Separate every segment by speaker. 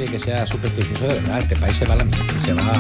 Speaker 1: que sea supersticioso de verdad. Este país se va a la mierda. Se va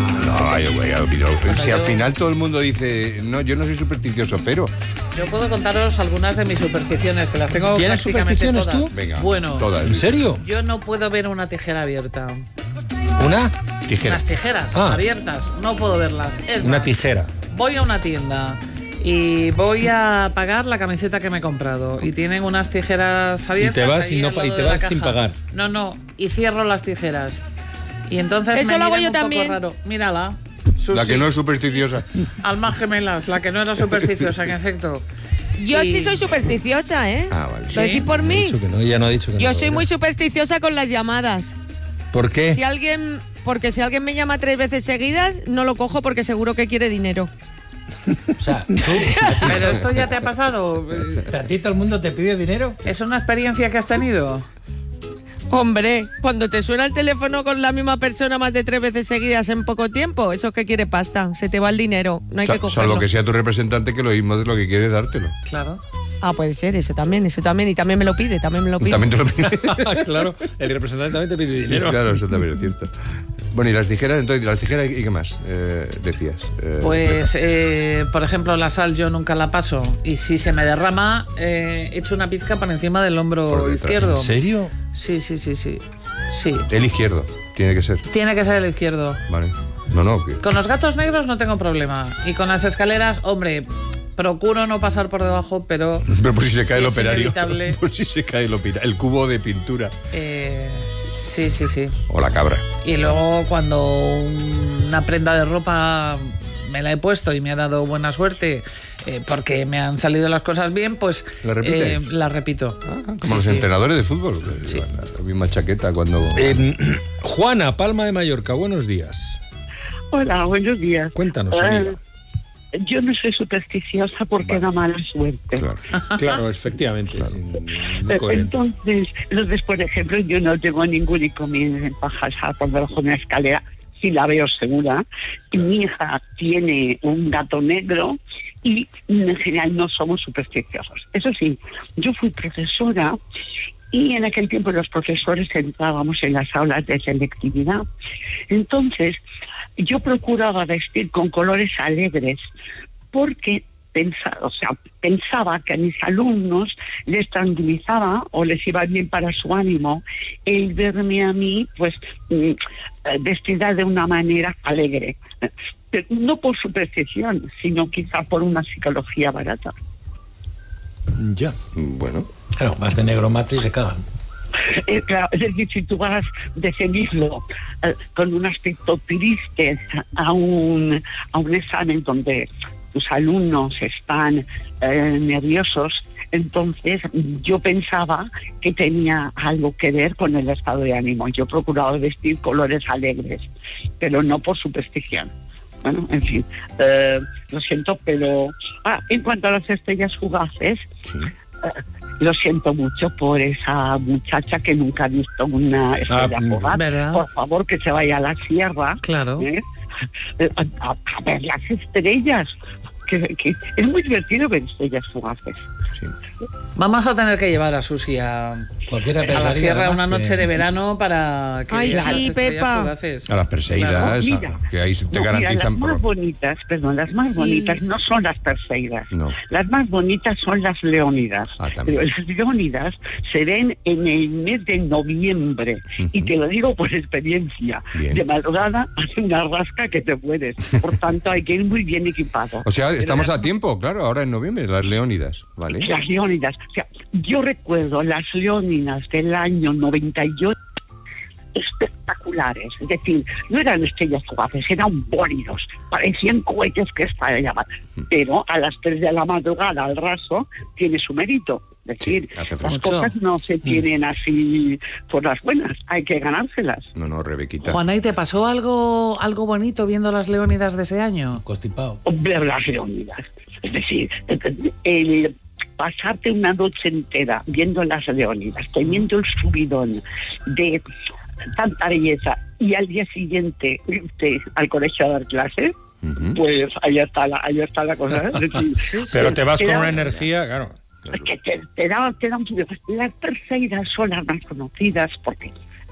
Speaker 2: si al final todo el mundo dice, no, yo no soy supersticioso, pero...
Speaker 3: Yo puedo contaros algunas de mis supersticiones, que las tengo
Speaker 1: ¿Tienes
Speaker 3: prácticamente
Speaker 1: supersticiones
Speaker 3: todas.
Speaker 1: tú?
Speaker 2: Venga,
Speaker 3: Bueno,
Speaker 2: todas.
Speaker 1: ¿En serio?
Speaker 3: yo no puedo ver una tijera abierta.
Speaker 1: ¿Una? Tijera.
Speaker 3: Las tijeras
Speaker 1: Ah.
Speaker 3: abiertas, no puedo verlas. Es
Speaker 1: Una
Speaker 3: más,
Speaker 1: tijera.
Speaker 3: voy a una tienda y voy a pagar la camiseta que me he comprado y tienen unas tijeras abiertas.
Speaker 1: Y te vas
Speaker 3: ahí
Speaker 1: y no
Speaker 3: al
Speaker 1: pa-
Speaker 3: lado
Speaker 1: y te
Speaker 3: de la
Speaker 1: vas sin
Speaker 3: caja.
Speaker 1: pagar.
Speaker 3: No, y cierro las tijeras. Y entonces
Speaker 4: Eso
Speaker 3: me
Speaker 4: lo hago
Speaker 3: miran
Speaker 4: yo
Speaker 3: un
Speaker 4: también.
Speaker 3: poco raro. Mírala.
Speaker 2: La
Speaker 3: Susi.
Speaker 2: que no es supersticiosa.
Speaker 3: Almas gemelas, la que no era supersticiosa, en efecto.
Speaker 4: Yo
Speaker 3: Y-
Speaker 4: sí soy supersticiosa, ¿eh?
Speaker 2: Ah, vale.
Speaker 4: ¿Lo decís por
Speaker 1: Ha
Speaker 4: mí?
Speaker 1: dicho que no, ella no ha dicho que no.
Speaker 4: Yo soy muy supersticiosa con las llamadas.
Speaker 1: ¿Por qué?
Speaker 4: Porque si alguien me llama 3 veces seguidas, no lo cojo porque seguro que quiere dinero.
Speaker 1: O sea, tú,
Speaker 3: Pero esto ya te ha pasado.
Speaker 1: ¿a ti todo el mundo te pide dinero?
Speaker 3: ¿Es una experiencia que has tenido?
Speaker 4: Hombre, cuando te suena el teléfono con la misma persona más de 3 veces seguidas en poco tiempo, eso es que quiere pasta, se te va el dinero, no hay que cogerlo.
Speaker 2: Salvo que sea tu representante, que lo mismo es lo que quiere dártelo.
Speaker 3: Claro.
Speaker 4: Ah, puede ser, eso también, y también me lo pide,
Speaker 2: También te lo pide.
Speaker 1: Claro, el representante también te pide dinero.
Speaker 2: Claro, eso también es cierto. Bueno, y las tijeras, entonces, las tijeras, ¿y qué más decías?
Speaker 3: Pues, por ejemplo, la sal yo nunca la paso y si se me derrama, echo una pizca por encima del hombro
Speaker 2: Por detrás.
Speaker 3: izquierdo.
Speaker 1: ¿En serio?
Speaker 3: Sí. Sí.
Speaker 2: El izquierdo, tiene que ser.
Speaker 3: Tiene que ser el izquierdo.
Speaker 2: Vale. No, que...
Speaker 3: Con los gatos negros no tengo problema. Y con las escaleras, hombre, procuro no pasar por debajo, pero...
Speaker 2: Pero por si se cae
Speaker 3: si
Speaker 2: el
Speaker 3: es
Speaker 2: operario.
Speaker 3: inevitable,
Speaker 2: Por si se cae el cubo de pintura.
Speaker 3: sí.
Speaker 2: O la cabra.
Speaker 3: Y luego cuando una prenda de ropa me la he puesto y me ha dado buena suerte porque me han salido las cosas bien, pues
Speaker 2: ¿La repites?
Speaker 3: la repito.
Speaker 2: Como los entrenadores de fútbol.
Speaker 3: Sí.
Speaker 2: La misma chaqueta cuando...
Speaker 1: Juana, Palma de Mallorca, buenos días.
Speaker 5: Hola, buenos días.
Speaker 1: Cuéntanos, amiga.
Speaker 5: Yo no soy supersticiosa porque da mala suerte.
Speaker 2: Claro.
Speaker 1: Claro, efectivamente. Muy coherente.
Speaker 5: Entonces, por ejemplo, yo no tengo ningún inconveniente en bajar por debajo de una escalera, si la veo segura. Y mi hija tiene un gato negro y en general no somos supersticiosos. Eso sí, yo fui profesora y en aquel tiempo los profesores entrábamos en las aulas de selectividad. Entonces, yo procuraba vestir con colores alegres porque pensaba que a mis alumnos les tranquilizaba o les iba bien para su ánimo el verme a mí pues vestida de una manera alegre. Pero no por superstición, sino quizá por una psicología barata.
Speaker 1: Ya.
Speaker 2: Bueno.
Speaker 1: Claro, vas de negro mate y se cagan.
Speaker 5: Claro, es decir, si tú vas de cenizlo con un aspecto triste a un examen donde tus alumnos están nerviosos, entonces yo pensaba que tenía algo que ver con el estado de ánimo. Yo procuraba vestir colores alegres, pero no por superstición. Bueno, en fin, lo siento, pero... en cuanto a las estrellas fugaces...
Speaker 2: Sí.
Speaker 5: Lo siento mucho por esa muchacha que nunca ha visto una estrella fugaz.
Speaker 3: ¿verdad?
Speaker 5: Por favor, que se vaya a la sierra.
Speaker 3: Claro.
Speaker 5: A ver las estrellas. Que es muy divertido ver estrellas fugaces.
Speaker 2: Sí.
Speaker 3: Vamos a tener que llevar a Susi a
Speaker 1: Cualquiera
Speaker 3: la
Speaker 1: pensaría,
Speaker 3: sierra
Speaker 1: además,
Speaker 3: una
Speaker 1: que-
Speaker 3: noche de verano para que
Speaker 4: Ay,
Speaker 3: vea
Speaker 4: sí,
Speaker 3: las estrellas
Speaker 4: Pepa.
Speaker 3: fugaces.
Speaker 2: A las Perseidas,
Speaker 3: Claro.
Speaker 5: Mira,
Speaker 2: que ahí te
Speaker 5: mira,
Speaker 2: garantizan...
Speaker 5: las más bonitas, las más
Speaker 4: Sí.
Speaker 5: bonitas no son las Perseidas.
Speaker 2: No.
Speaker 5: Las más bonitas son las Leónidas.
Speaker 2: También.
Speaker 5: Pero las Leónidas se ven en el mes de noviembre.
Speaker 2: Ujú.
Speaker 5: Y te lo digo por experiencia.
Speaker 2: Bien.
Speaker 5: De madrugada hace una rasca que te puedes. Por tanto, hay que ir muy bien equipado.
Speaker 2: O sea,
Speaker 5: Pero
Speaker 2: estamos
Speaker 5: las
Speaker 2: a tiempo, claro, ahora en noviembre, las Leónidas, ¿vale?
Speaker 5: Las Leónidas. O sea, yo recuerdo las Leónidas del año 98 espectaculares. Es decir, no eran estrellas fugaces, eran bólidos. Parecían cohetes que estallaban. Pero a las 3 de la madrugada, al raso, tiene su mérito. Es decir,
Speaker 2: hace
Speaker 5: las
Speaker 2: fresco.
Speaker 5: cosas no se tienen así por las buenas. Hay que ganárselas.
Speaker 2: No, Rebequita.
Speaker 3: Juana, ¿y te pasó algo bonito viendo las Leónidas de ese año?
Speaker 1: Constipado.
Speaker 5: Ver las Leónidas. Es decir, el pasarte una noche entera viendo las Leónidas, teniendo el subidón de tanta belleza y al día siguiente irte al colegio a dar clases,
Speaker 2: Ujú.
Speaker 5: pues ahí está la cosa. Es decir,
Speaker 1: Pero te vas
Speaker 5: te
Speaker 1: con
Speaker 5: da-
Speaker 1: una energía, claro.
Speaker 5: que te da un subidón. Las Perseidas son las más conocidas porque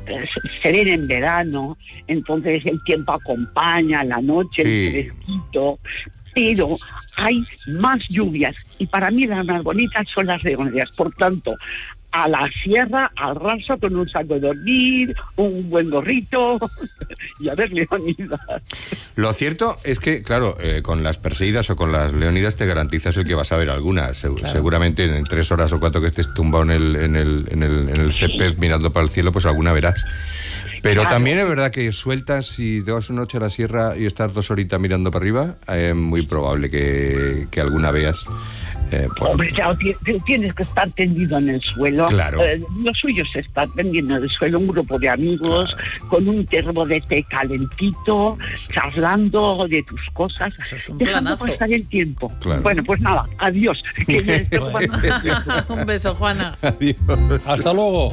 Speaker 5: se ven en verano, entonces el tiempo acompaña, la noche, el fresquito, pero hay más lluvias y para mí las más bonitas son las leonidas. Por tanto, a la sierra, al raso, con un saco de dormir, un buen gorrito y a ver leonidas.
Speaker 2: Lo cierto es que, claro, con las perseguidas o con las leonidas te garantizas el que vas a ver algunas. Seguramente en 3 horas o 4 que estés tumbado en el césped mirando para el cielo, pues alguna verás. Pero también es verdad que sueltas y te vas una noche a la sierra y estás 2 horitas mirando para arriba, es muy probable que alguna veas.
Speaker 5: Hombre, claro, tienes que estar tendido en el suelo.
Speaker 2: Claro.
Speaker 5: Lo suyo es estar tendido en el suelo, un grupo de amigos, con un termo de té calentito, charlando de tus cosas,
Speaker 3: Eso es un
Speaker 5: dejando
Speaker 3: planazo.
Speaker 5: pasar el tiempo.
Speaker 2: Claro.
Speaker 5: Bueno, pues nada, adiós.
Speaker 3: Un beso, Juana.
Speaker 2: Adiós.
Speaker 1: Hasta luego.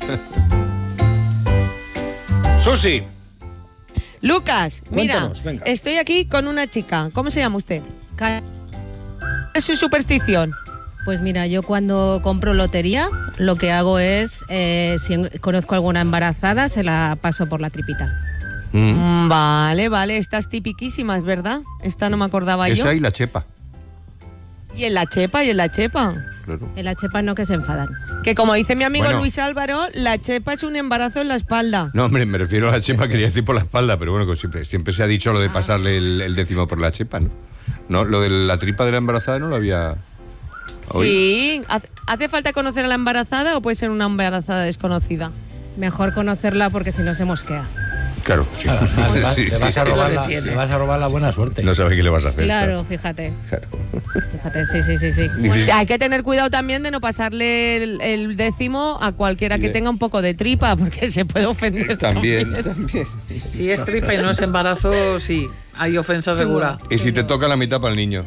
Speaker 1: Susi.
Speaker 4: Lucas, mira,
Speaker 1: Cuéntanos, venga.
Speaker 4: estoy aquí con una chica. ¿Cómo se llama usted? ¿Es su superstición?
Speaker 6: Pues mira, yo cuando compro lotería, lo que hago es, si conozco alguna embarazada, se la paso por la tripita.
Speaker 4: Vale, estas tipiquísimas, ¿verdad? Esta no me acordaba yo.
Speaker 2: Esa y la chepa.
Speaker 4: Y en la chepa.
Speaker 2: Claro.
Speaker 6: En la chepa no, que se enfadan.
Speaker 4: Que como dice mi amigo
Speaker 2: Bueno.
Speaker 4: Luis Álvaro, la chepa es un embarazo en la espalda.
Speaker 2: No, hombre, me refiero a la chepa, quería decir por la espalda, pero bueno, que siempre se ha dicho lo de pasarle el décimo por la chepa, ¿no? No, lo de la tripa de la embarazada no lo había oído.
Speaker 4: Sí, ¿hace falta conocer a la embarazada o puede ser una embarazada desconocida?
Speaker 6: Mejor conocerla porque si no se mosquea.
Speaker 2: Claro, sí. Sí,
Speaker 7: Te vas a
Speaker 3: Es lo
Speaker 7: robar
Speaker 3: que
Speaker 7: la-
Speaker 3: tiene.
Speaker 7: te vas a robar la buena suerte.
Speaker 2: No sabe qué le vas a hacer.
Speaker 6: Claro, fíjate.
Speaker 2: Claro.
Speaker 6: Fíjate, sí.
Speaker 2: Dices,
Speaker 4: Hay que tener cuidado también de no pasarle el décimo a cualquiera que tenga un poco de tripa, porque se puede ofender.
Speaker 2: También.
Speaker 3: Si es tripa y no es embarazo, sí, hay ofensa segura.
Speaker 2: Y si te toca la mitad para el niño.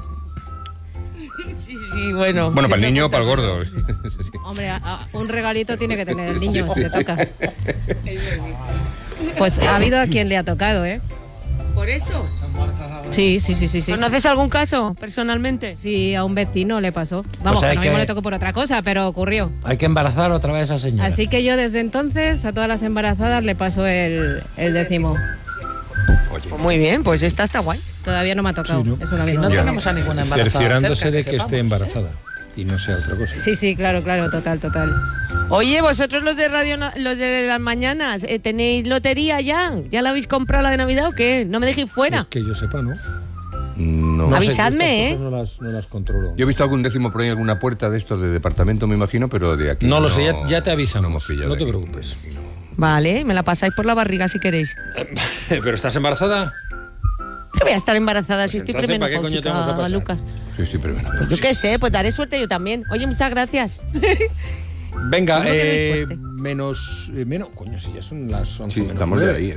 Speaker 4: Sí, bueno.
Speaker 2: Bueno, para el
Speaker 4: eso
Speaker 2: niño o para el
Speaker 4: monta-
Speaker 2: gordo. Sí.
Speaker 6: Hombre, un regalito tiene que tener el niño,
Speaker 2: Sí,
Speaker 6: si te toca. Pues ha habido a quien le ha tocado, ¿eh?
Speaker 4: ¿Por esto?
Speaker 6: Sí.
Speaker 4: ¿Conoces algún caso personalmente?
Speaker 6: Sí, a un vecino le pasó. Vamos,
Speaker 7: Pues hay
Speaker 6: que no mismo
Speaker 7: que-
Speaker 6: le tocó por otra cosa, pero ocurrió.
Speaker 7: Hay que embarazar otra vez a esa señora.
Speaker 6: Así que yo desde entonces a todas las embarazadas le paso el décimo.
Speaker 4: Pues muy bien, pues esta está guay.
Speaker 6: Todavía no me ha tocado.
Speaker 1: Sí, ¿no?
Speaker 6: Eso también.
Speaker 3: No
Speaker 2: Ya.
Speaker 3: tenemos a ninguna embarazada
Speaker 1: Cerciorándose
Speaker 3: cerca,
Speaker 1: de que esté
Speaker 3: sepamos.
Speaker 1: embarazada y no sea otra cosa.
Speaker 6: Sí, claro, total.
Speaker 4: Oye, vosotros los de los de las mañanas, ¿tenéis lotería ya? ¿Ya la habéis comprado la de Navidad o qué? No me dejéis fuera.
Speaker 1: Es que yo sepa, ¿no?
Speaker 2: No.
Speaker 1: No sé,
Speaker 4: Avisadme,
Speaker 1: estas cosas no las controlo.
Speaker 2: Yo he visto algún décimo por ahí en alguna puerta de estos de departamento, me imagino, pero de aquí
Speaker 1: No lo sé, ya te avisamos.
Speaker 2: no hemos pillado
Speaker 1: No
Speaker 2: de
Speaker 1: te
Speaker 2: aquí.
Speaker 1: preocupes.
Speaker 4: Vale, me la pasáis por la barriga si queréis.
Speaker 1: ¿Pero estás embarazada?
Speaker 4: Que voy a estar embarazada si
Speaker 1: Pues
Speaker 4: estoy
Speaker 1: entonces, ¿para qué coño te vamos a
Speaker 4: premenopáusica,
Speaker 1: pasar?
Speaker 4: Lucas.
Speaker 2: Sí, pero bueno.
Speaker 4: Pues yo qué sé, pues daré suerte yo también. Oye, muchas gracias.
Speaker 1: Venga,
Speaker 4: ¿Cómo que de suerte?
Speaker 1: menos... coño, si ya son las 11
Speaker 2: Sí,
Speaker 1: menos
Speaker 2: estamos de
Speaker 1: 9.
Speaker 2: ahí.